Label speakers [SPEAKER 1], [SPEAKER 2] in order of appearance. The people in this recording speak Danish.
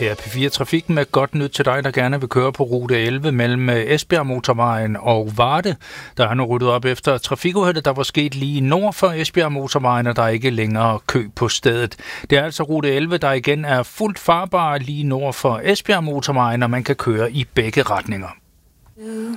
[SPEAKER 1] Her er P4 Trafikken med godt nyt til dig, der gerne vil køre på rute 11 mellem Esbjerg Motorvejen og Varde. Der er nu ryddet op efter trafikuheldet, der var sket lige nord for Esbjerg Motorvejen, og der er ikke længere kø på stedet. Det er altså rute 11, der igen er fuldt farbar lige nord for Esbjerg Motorvejen, og man kan køre i begge retninger.